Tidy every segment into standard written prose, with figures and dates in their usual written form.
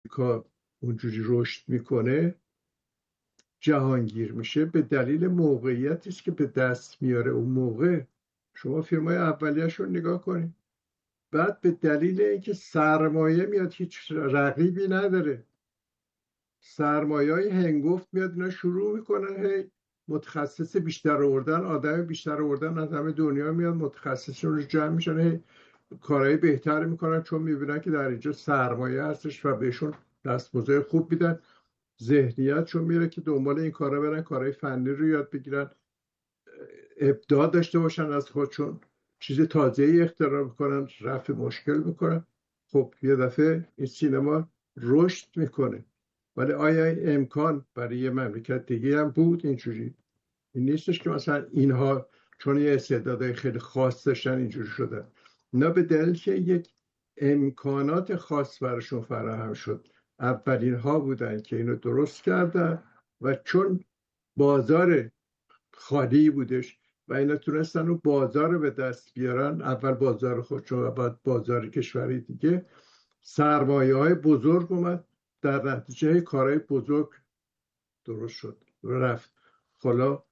آمریکا اونجوری رشد میکنه، جهانگیر میشه، به دلیل موقعیتی است که به دست میاره اون موقع. شما فیلم‌های اولیه‌اش رو نگاه کنید. بعد به دلیل اینکه سرمایه میاد، هیچ رقیبی نداره، سرمایه‌های هنگفت میاد، اینا شروع میکنن هی متخصص بیشتر آوردن، آدم بیشتر آوردن از همه دنیا میاد، متخصصشون رو جمع میشن، هی کارهای بهتر میکنن، چون میبینن که در اینجا سرمایه هستش و بهشون دستمزد خوب میدن. ذهنیتشون میره که دنبال این کارا برن، کارهای فنی رو یاد بگیرن، ابداع داشته باشن از خودشون، چیز تازه‌ای اختراع میکنن، رفع مشکل میکنن. خب یه دفعه این سینما رشد میکنه. ولی آیا این امکان برای یه مملکت دیگه هم بود اینجوری؟ این نیستش که مثلا اینها چون یه استعدادهای خیلی خاص داشتن اینجوری شدن. نه، به دلیل که یک امکانات خاص براشون فراهم شد. اولین ها بودن که اینو درست کردن و چون بازار خالی بودش و اینا تونستن اون بازار رو به دست بیارن، اول بازار خودشون و بعد بازار کشوری دیگه، سرمایه های بزرگ اومد، در نتیجه کارهای بزرگ درست شد و رفت. حالا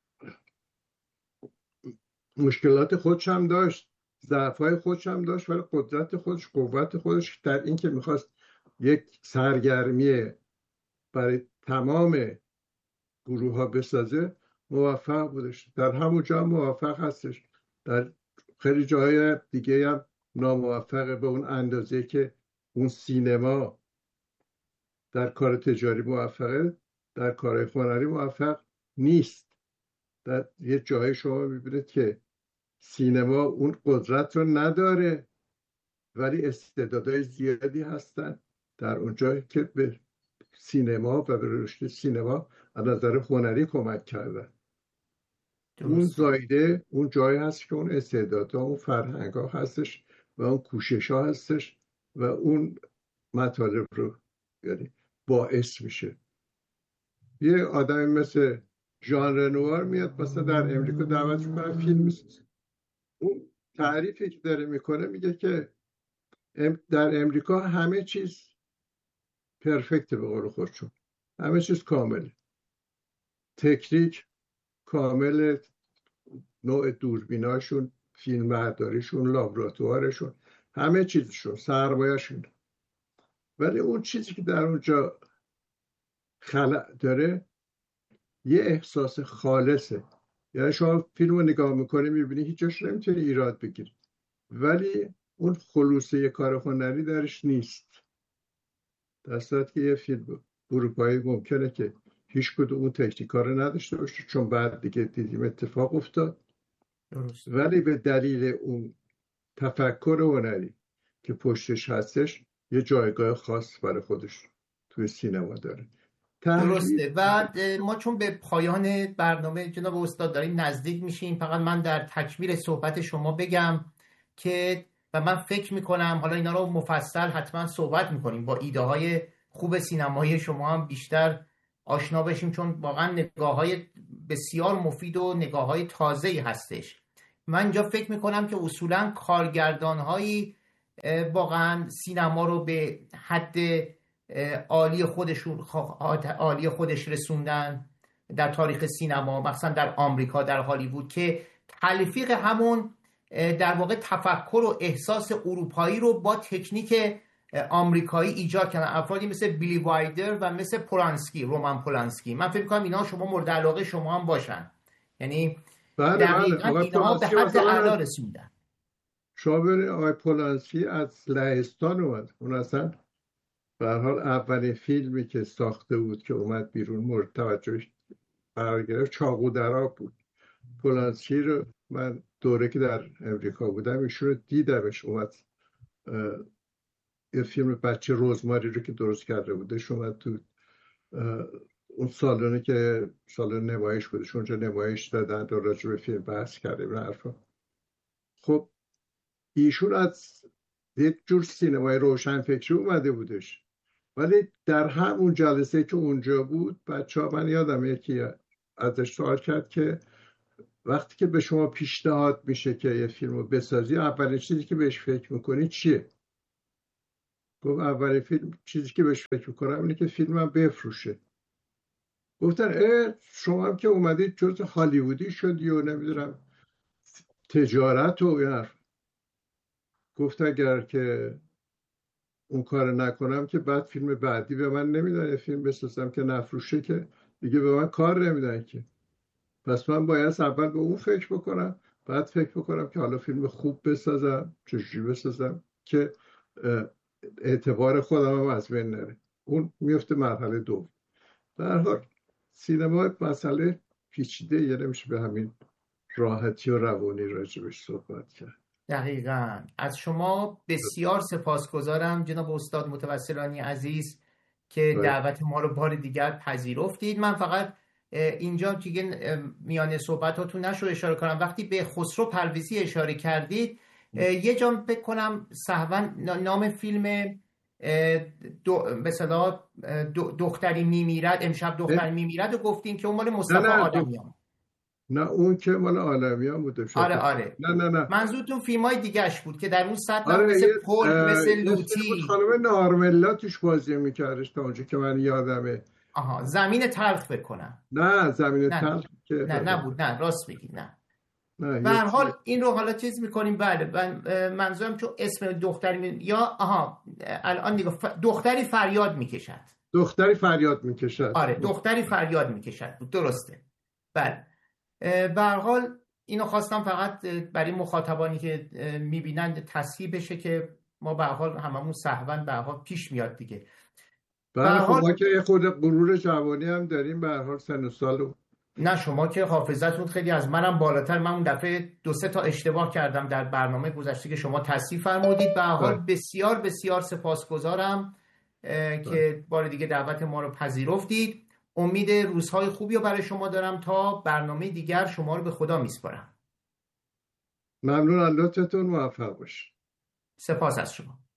مشکلات خودش هم داشت، ضعف‌های خودش هم داشت، ولی قدرت خودش، قوت خودش در این که میخواست یک سرگرمی برای تمام گروه ها بسازه موفق بودش. در همون جا موفق هستش، در خیلی جای دیگه هم ناموفقه، به اون اندازه که اون سینما در کار تجاری موفقه، در کار هنری موفق نیست. در یه جای شما میبینید که سینما اون قدرت رو نداره، ولی استعدادهای زیادی هستن در اونجایی که به سینما و به رشد سینما از نظر هنری کمک کردن. اون زایده اون جایی هست که اون استعدادها، اون فرهنگ‌ها هستش و اون کوشش‌ها هستش و اون مطالب رو یعنی باعث میشه. یه آدمی مثل ژان رنوار میاد مثلا در امریکا دعوت میکنه فیلم میسازه. اون تعریفی که داره میکنه میگه که در امریکا همه چیز پرفکته، به قول خودشون همه چیز کامله، تکنیک کامل، نوع دوربیناشون، فیلم برداریشون، لابراتوارشون، همه چیزشون، سرمایهشون. ولی اون چیزی که در اونجا خلق داره یه احساس خالصه. یعنی شما فیلم رو نگاه میکنی میبینی هیچ جاش نمیتونی ایراد بگیری، ولی اون خلوصه یه کار هنری درش نیست. در صورتی که یه فیلم اروپایی ممکنه که هیچ کدوم اون تکنیکا رو نداشته باشه، چون بعد دیگه دیدیم اتفاق افتاد. درست. ولی به دلیل اون تفکر هنری که پشتش هستش یه جایگاه خاص برای خودش توی سینما داره. درسته. و ما چون به پایان برنامه جناب استاد داریم نزدیک میشیم، فقط من در تکمیل صحبت شما بگم که و من فکر میکنم حالا اینا رو مفصل حتما صحبت میکنیم، با ایده های خوب سینمایی شما هم بیشتر آشنا بشیم، چون واقعا نگاه های بسیار مفید و نگاه های تازه‌ای هستش. من اینجا فکر میکنم که اصولا کارگردان هایی واقعا سینما رو به حد عالی خودش رسوندن در تاریخ سینما، مثلا در آمریکا، در هالیوود، که تلفیق همون در واقع تفکر و احساس اروپایی رو با تکنیک آمریکایی ایجاد کردن. افرادی مثل بیلی وایدر و مثل پولانسکی، رومان پولانسکی. من فکر می‌کنم اینا شما مورد علاقه شما هم باشن، یعنی دقیقاً اینا به حد اعلی رسوندن. شما ببینید آقای پولانسکی از لهستان اومد، اون اصلا به هر حال اولین فیلمی که ساخته بود که اومد بیرون مورد توجهش قرار گرفت چاقو در آب بود. پولانسکی رو من دوره که در امریکا بودم ایشون رو دیدمش، اومد یه فیلم بچه رزماری رو که درست کرده بودش اومد تو اون سالونی که سالن نمایش بودش، اونجا نمایش دادن و راجع به فیلم بحث کردیم حرفا. خب ایشون از یک جور سینمای روشنفکری اومده بودش، ولی در همون جلسه که اونجا بود بچه ها، من یادم یکی ازش سوال کرد که وقتی که به شما پیشنهاد میشه که یه فیلم رو بسازی، اولین چیزی که بهش فکر میکنی چیه؟ گفت اولین فیلم چیزی که بهش فکر میکنم اینه که فیلمم بفروشه. گفتن شما هم که اومدید جز هالیوودی شدی و نمیدونم تجارت و این حرف. گفت اگر که اون کار نکنم که بعد فیلم بعدی به من نمیدن فیلم بسازم که نفروشه، که دیگه به من کار نمیدن که. پس من باید اول به اون فکر بکنم، بعد فکر بکنم که حالا فیلم خوب بسازم، چجوری بسازم که اعتبار خودم هم از بین نره. اون میفته مرحله دوم. در هر حال سینما مسئله پیچیده، یه نمیشه به همین راحتی و روانی راجبش صحبت کرد. دقیقاً. از شما بسیار سپاسگزارم جناب استاد متوسلانی عزیز که دعوت ما رو بار دیگر پذیرفتید. من فقط اینجا دیگه میان صحبتاتون نشد اشاره کنم، وقتی به خسرو پرویزی اشاره کردید یه جا بکنم سهوا نام فیلم مثلا دختری میمیرد، امشب دختری میمیرد و گفتین که اون مال مصطفی آدمیان. نه اون که مال عالمیان بوده. آره. نه منظورتون فیلمای دیگهش بود که در اون سطح مثل پل، مثل لوتی، خانم نارملا توش بازی میکردش تا اونجا که من یادمه. زمین تلخ بکنم. نه زمین تلخ که نبود. نه راست میگی. نه به هر حال این رو حالا چیز میکنیم. بله منظورم چون اسم دختری یا الان دیگه دختری فریاد میکشد. دختری فریاد میکشد. آره دختری فریاد میکشد بود، درسته. بله به هر حال اینو خواستم فقط برای مخاطبانی که میبینن تصحیح بشه که ما به هر حال هممون سهوا به هر حال پیش میاد دیگه. بله خب ما که خود غرور جوانی هم داریم به هر حال سن و سال. نه شما که حافظتون خیلی از منم بالاتر. من اون دفعه 2-3 تا اشتباه کردم در برنامه گذشته که شما تصحیح فرمودید. به هر حال بسیار بسیار سپاسگزارم که بار دیگه دعوت ما رو پذیرفتید. امید روزهای خوبی رو برای شما دارم. تا برنامه دیگر شما رو به خدا میسپارم. ممنون، لطفتون، موفق باشید. سپاس از شما.